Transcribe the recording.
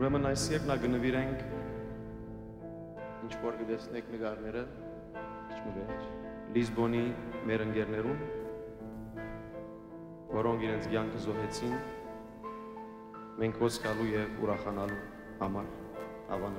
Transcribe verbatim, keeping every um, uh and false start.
Ուրեմն այս երկնա գնվիրենք ինչ որ գտեսնեք նկարները չմվեջ Լիզբոնի մեր ընկերներուն որոնք իրենց կյանքը զոհեցին մենք հոսքալու եւ ուրախանալու համար հավանաբար